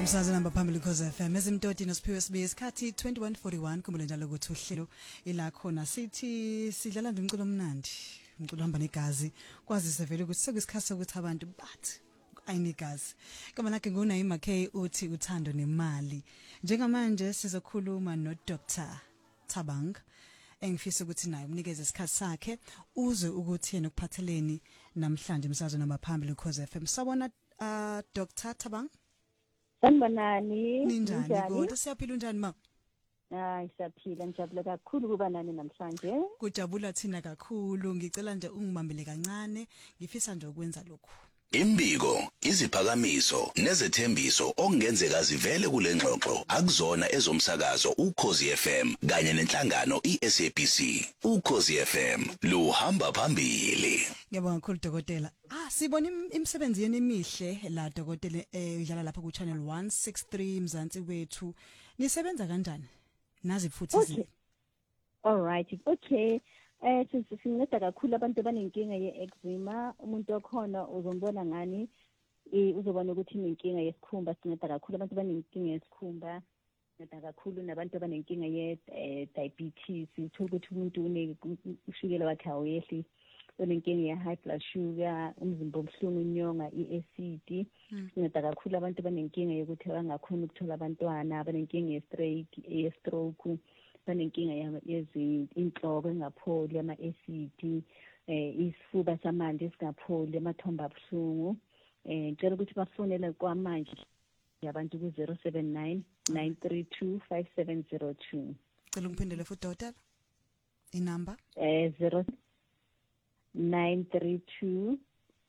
Umsakazo namba phambili Khoza FM ezimtoti nosiphiwe sibe isikhathi 21:41 kumele njalo ukuthi uhlelo ila khona sithi sidlala nje umculo omnandi umculo hamba negazi kwazi sevele ukuthi sekuyisikhathi sokuthi abantu bathi ayinigazi kama lakhe nguNaima K uthi uthando nemali njengamanje sizokhuluma no Dr Thabang engifisa ukuthi naye umnikeze isikhathi sakhe uzwe ukuthi yena ukuphatheleni namhlanje umsakazo namba phambili Khoza FM sabona Dr Thabang Sanibonani, ninjani kodwa siyaphila unjani ma? Hayi siyaphila ngijabule kakhulu kuba nani namhlanje. Kujabula thina kakhulu ngicela nje ungibambele kancane ngifisa nje ukwenza lokho. Imbiko, iziphakamiso, nezethembiso okungenzeka zivele kule ngxoxo akuzona ezomsakazo uKhozi FM kanye nenhlangano iSABC. uKhozi FM luhamba phambili. Ngiyabonga kakhulu dokotela. Sibona imisebenzi yenu emihle la dokotela idlala lapha ku channel 163 Mzansi wethu. Nisebenza kanjani? Nazi futhi Okay. All right. Okay. Sinceda kakhulu abantu abanenkinga ye-eczema umuntu okhona uzombona ngani uzobona ukuthi inenkinga yesikhumba sinceda kakhulu abantu abanenkinga yesikhumba sinceda kakhulu nabantu abanenkinga ye-diabetes uthola ukuthi umuntu ushukela wakhe awehli unenkinga ye-high blood sugar umzimba obuhlungu inyonga i-acid sinceda kakhulu abantu abanenkinga yokuthi bangakhona ukuthola abantwana abanenkinga ye-stroke banenkinga inhloko engapholi ama-acid isifuba samanje esingapholi amathomba abuhlungu ngicela ukuthi bafonele kwamanje yabantu ku-079 932 5702 cela ungiphindele futhi dokotela inamba 0932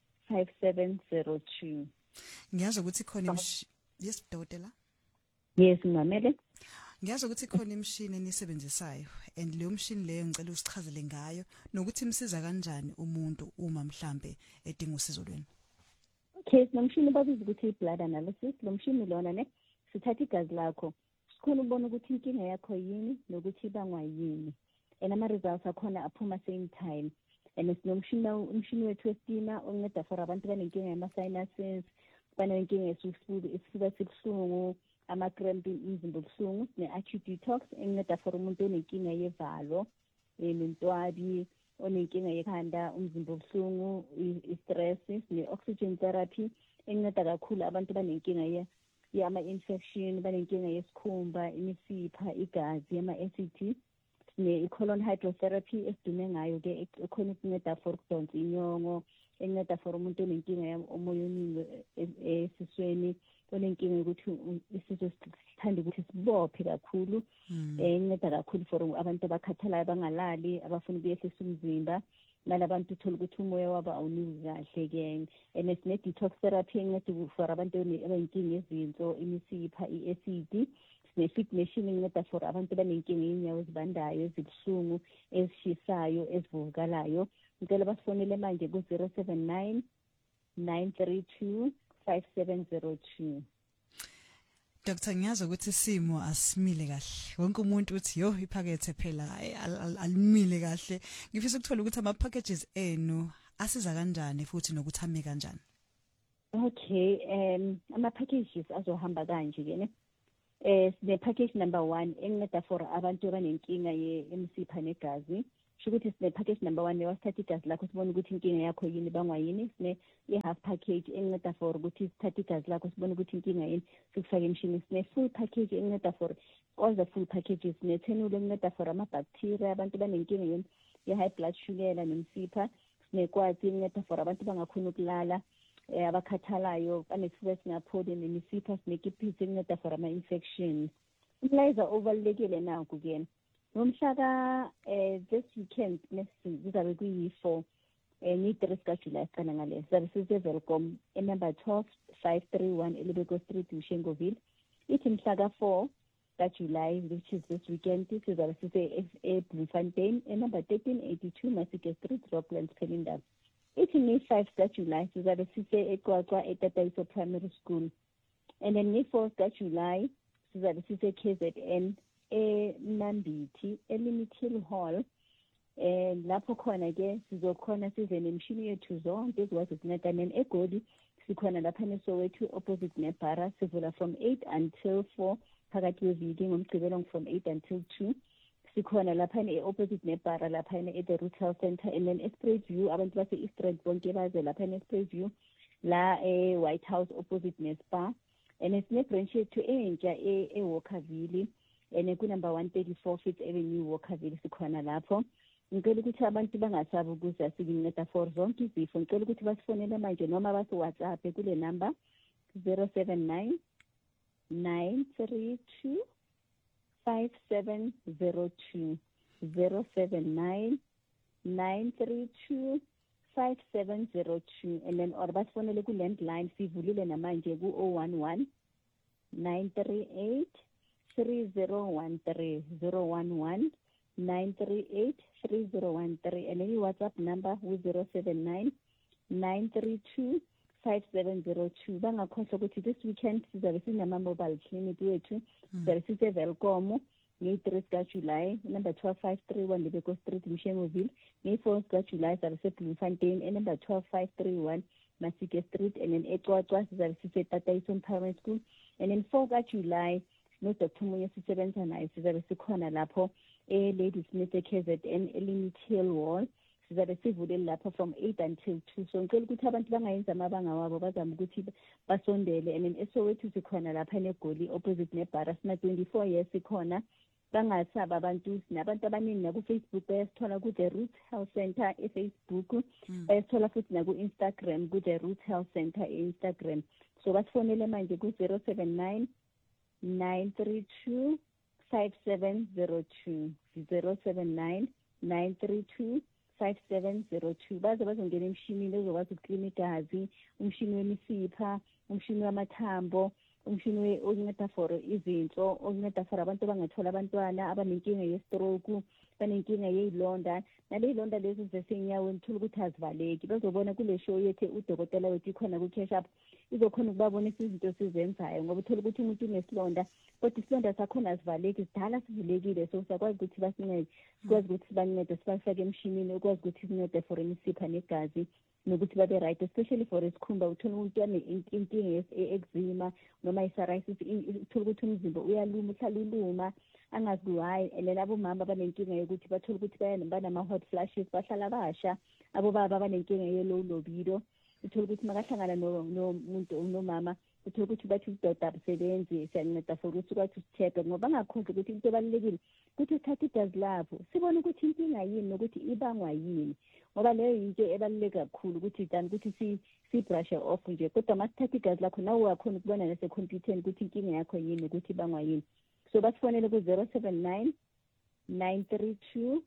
5702 ngiyazi ukuthi khona yes dokotela yes ngamele Ngiyazi ukuthi khona imshini enisebenzisayo and leyo mshini leyo ngicela usichazele ngayo nokuthi imsiza kanjani umuntu uma mhlambe edinga usizo lwenu. Okay, nomshini babiza ukuthi blood analysis lo mshini lona ne sithatha igazi lakho sikhona ukubona ukuthi inkinga yakho yini nokuthi ibangwa yini and ama results akhona aphuma same time and umshini wethu westima onceda for abantu abanenkinga yama sinuses banenkinga isifuba sibuhlungu ama-cramp umzimba obuhlungu ne-acute detox enceda for umuntu onenkinga yevalo nentwabi onenkinga yekhanda umzimba obuhlungu i-stress ne-oxygen therapy enceda kakhulu abantu banenkinga yama-infection banenkinga yesikhumba imisipha igazi ama-acid ne-colon hydrotherapy esidume ngayo-ke ekhona ukunceda for ukudonsa inyongo enceda for umuntu onenkinga omoya oningi esisweni onenkinga ukuthi isizwe sithanda ukuthi sibophe kakhulu enceda kakhulu for abantu abakhathalayo abangalali abafuna ukuyehlisa umzimba nalabantu uthola ukuthi umoya wabo awunuki kahle-ke and sine-detox therapy enceda for abantu abanenkinga yezinso imisipha i-acid sine-fit machine enceda for abantu abanenkinga y'nyawo ezibandayo ezibuhlungu ezishisayo ezivuvukalayo ngicela basifonele manje ku-079 932 5702 Dr Ngiyazi ukuthi isimo asimile kahle wonke umuntu uthi yo iphakethe phela alimile kahle ngifisa ukuthola ukuthi ama packages enu asiza kanjani futhi nokuthame kanjani. Okay, ama packages azohamba kanje ke ne sine package number 1 enceda for abantu abanenkinga yemisipha negazi ukuthi sine package number 1 wasithatha igazi lakho sibone ukuthi inkinga yakho yini bangwa yini sine half package enceda for ukuthi sithatha igazi lakho sibone ukuthi inkinga yini sikufake emshini sine full package enceda for all the full packages sine thenulo enceda for ama-bacteria abantu banenkinga ye-high blood sugar nemsipha sine kwati enceda for abantu bangakhona ukulala abakhathalayo banesifuba esingapholi nemisipha sinekiphithi enceda for ama-infection umlayiza obalulekile naku kena ngomhla this weekend kuzabe kuyi-4 ni-3 zikaJulayi siqala ngaleso sizabe sise-Welcome enumber 12531 Elibeko Street Mshengoville ithi mhla ka-4 kaJulayi which is this weekend sizabe sise-Bloemfontein enumber 1382 Masike Street Rocklands Pelindaba ithi ni-5 kaJulayi sizabe sise-eQwaqwa eTatayiso Primary School and then ni-4 kaJulayi sizabe sise-KZN eNambithi eLimited Hall lapho khona ke sizokhona size nemshini yethu zonke ezikwazi ukunceda eGoli sikhona lapha eSoweto opposite neBara, sivula from 8 until 4 phakathi kweviki, ngomgqibelo from 8 until 2. Sikhona lapha opposite neBara lapha at the Root Health Center, and then Esprit View abantu base East Rand bonke baze lapha Esprit View la White House opposite neSpa, and it's ne branch to entsha eWalkerville, and ku number 134 Fifth Avenue Walkerville sikhona lapho. Ngicela ukuthi abantu bangasabi ukuza sikinceda for zonke izifo. Ngicela ukuthi basifonele manje noma basi WhatsApp kule number 079 932 5702 079 932 5702, and then or basifonele ku landline sivulile namanje ku 011 938 3013 011 938 3013, and then WhatsApp number with 079 932 5702. Bangakhohlwa ukuthi this weekend sizabe sinama mobile clinic wethu, sizabe sise Welcome nge-3 July, number 12531 Lebeko Street, Mshengoville, nge-4 July sizabe se Bloemfontein, and number 12531 Masike Street, and then eCwacwa sizabe sise Tataiso Primary School, and then 4 July no Dr. Munye sisebenza naye sizabe sikhona lapho Lady Smith KZN Limit Hill Wall, sizabe sivule lapho from 8 until 2. So ngicela ukuthi abantu bangayenza amabanga wabo bazama ukuthi basondele, and then eSoweto sikhona lapha eGoli opposite neBara, sina 24 years sikhona. Bangasaba abantu, nabantu abaningi na ku Facebook bayasithola ku The Root Health Center eFacebook, bayasithola futhi na ku Instagram ku The Root Health Center eInstagram. So basifonele manje ku 079 932 5702 079 932 5702. Baze bazongena emshinini ezokwazi ukuklina igazi, umshini wemisipha, umshini wamathambo, umshini onceda for izinso, onceda for abantu abangathola abantwana, abanenkinga ye-stroke, banenkinga yeyilonda, naleyilonda lezi zesenyaweni thola ukuthi azivaleki. Bazobona kule show yethu udokotela wethu ikhona ku Cash Up, izokhona ukubabonisa izinto sizenzayo, ngoba uthola ukuthi umuntu unesilonda kodwa isilonda sakhona asivaleki, sidala sivulekile. So sakwazi ukuthi basincede, sikwazi ukuthi sibancede, sibafake emshinini ukwazi ukuthi sincede for imisipha negazi nokuthi babe right, especially for isikhumba. Uthola umuntu inkinga ye-eczema noma i-psoriasis, uthola ukuthi umzimba uyaluma, uhlala uluma angazi why. And then abomama banenkinga yokuthi bathola ukuthi banama-hot flashes, bahlala basha. Abobaba abanenkinga ye-low libido, uthola ukuthi makahlangana nomuntu nomama uthola ukuthi bathi udoda abusebenzi, siyanceda for ukuthi ukwazi usitheka, ngoba bangakhohlwa ukuthi into ebalulekile ukuthi uthathe igazi lapho sibone ukuthi inkinga yini nokuthi ibangwa yini, ngoba leyo yinto ebaluleke kakhulu ukuthi dani ukuthi si-brush off nje, kodwa masithatha igazi lakho nawe uyakhona ukubona nase-computer ukuthi inkinga yakho yini nokuthi ibangwa yini. So basifonele ku 079 932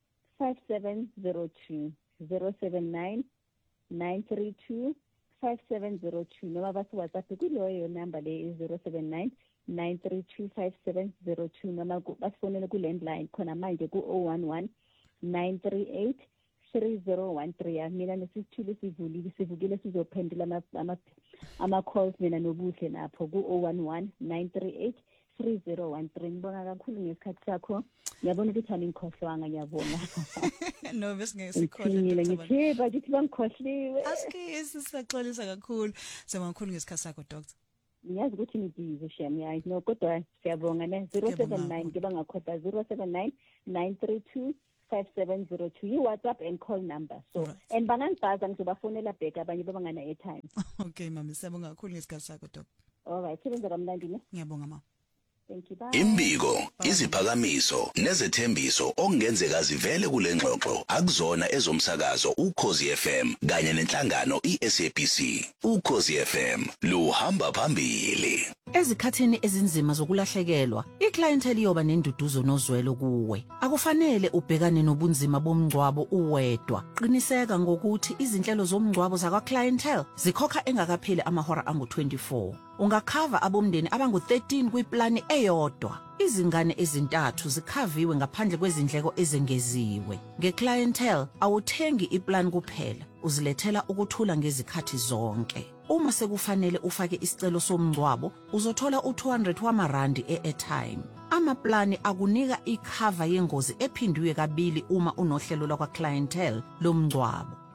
5702 079 932 5702, noma basi WhatsApp kuleyo number le 079 932 5702, noma basifonele ku landline khona manje ku 011 938 3013. Mina nesithule sivukile sizophendula ama-calls mina nobuhle napho ku 011 938 3013. Ngibonga kakhulu ngesikhathi sakho. Ngiyabona ukuthi angikhohlwanga, ngiyabona. No, besingesikhohle. Ngithe bathi bangikhohliwe. Asikisi sisaxolisa kakhulu. Sibonga kakhulu ngesikhathi sakho Dr. Ngiyazi ukuthi ngibize shame yayi, no kodwa siyabonga ne 079 ngibangakhohlwa 079 932 5702 yi-WhatsApp and call number. So right. And banangibhaza ngizobafonela back abanye babangana airtime. Okay mama, siyabonga kakhulu ngesikhathi sakho Dr. All right, sebenza kamnandi ne. Ngiyabonga mama. Thank you. Bye. Imbiko, iziphakamiso nezethembiso okungenzeka zivele kule ngxoxo akuzona ezomsakazo uKhosi FM kanye nenhlangano iSABC. uKhosi FM luhamba phambili. Ezikhathini ezinzima zokulahlekelwa, iclientele iyoba nenduduzo nozwelo kuwe. Akufanele ubhekane nobunzima bomngcwabo uwedwa. Qiniseka ngokuthi izinhlelo zomngcwabo zakwa clientele zikhokha engakapheli amahora angu-24. Ungakhava abomndeni abangu-13 kwiplani eyodwa. Izingane ezintathu zikhaviwe ngaphandle kwezindleko ezengeziwe. Ngeclientele awuthengi iplan kuphela, uzilethela ukuthula ngezikhathi zonke. Uma sekufanele ufake isicelo somngcwabo, uzothola u200 wamarandi e-airtime. Amaplani akunika ikhava yengozi ephindwe kabili uma unohlelo lwakwa clientele lomngcwabo.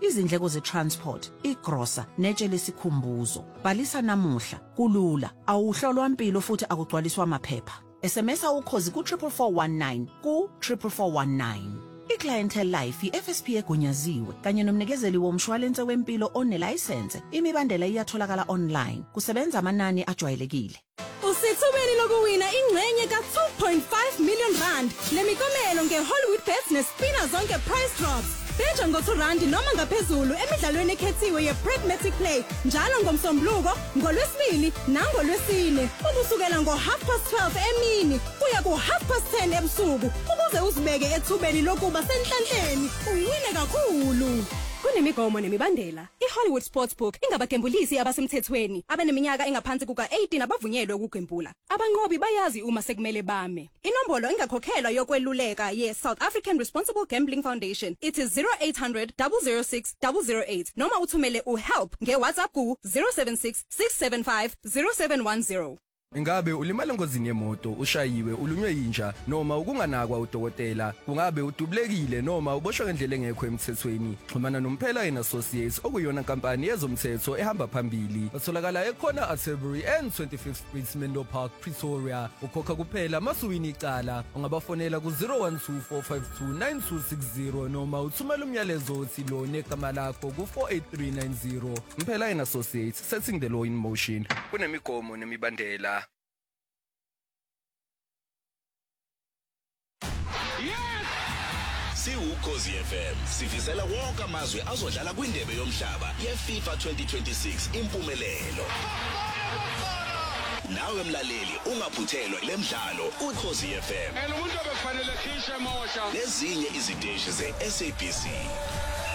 izindleko ze-transport, igrosa, netshe lesikhumbuzo. Bhalisa namuhla, kulula, awuhlolwa impilo futhi akugcwaliswa amaphepha. SMS ukhozi ku-44419 ku-44419. I-Clientele Life i-FSP egunyaziwe kanye nomnikezeli womshwalense wempilo onelayisense. Imibandela iyatholakala online. Kusebenza amanani ajwayelekile. Usithubeni lokuwina ingxenye ka2.5 million rand. Lemikomelo ngeHollywood Bets nespina zonke prize drops. Beja ngo2 noma ngaphezulu emidlalweni ekhethiwe yePragmatic Play njalo ngomsombuluko, ngoLwesibili nangolwesine. Ukusukela ngo12:30 emini kuya ku10:30 ebusuku ukuze uzibeke ethubeni lokuba senhlanhleni uwine kakhulu. Kunemigomo nemibandela. iHollywood Sportsbook ingabagembulisi abasemthethweni abaneminyaka engaphansi kuka-18 abavunyelwe ukugembula. Abanqobi bayazi uma sekumele bame. Inombolo engakhokhelwa yokweluleka ye-South African Responsible Gambling Foundation ithi 0800 006 008 noma uthumele uHelp ngeWhatsApp ku 076 675 0710. Ingabe ulimala engozini yemoto, ushayiwe, ulunywe inja noma ukunganakwa udokotela, kungabe udubulekile noma uboshwe ngendlela engekho emthethweni? Xhumana noMphela and Associates okuyona inkampani yezomthetho ehamba phambili. Batholakala ekhona Atterbury and 25th Street Menlo Park, Pretoria. Ukhokha kuphela masuwini icala. Ungabafonela ku 0124529260 noma uthumela umyalezo othi lo negama lakho ku 48390. Mphela and Associates, setting the law in motion. Kunemigomo nemibandela. Ukhozi FM sifisela wonke amazwe azodlala kwindebe yomhlaba yeFIFA 2026 impumelelo. Nawe mlaleli ungaphuthelwa lemidlalo Ukhozi FM. Umuntu obekufanele khishe emosha. Nezinye iziteshi zeSABC.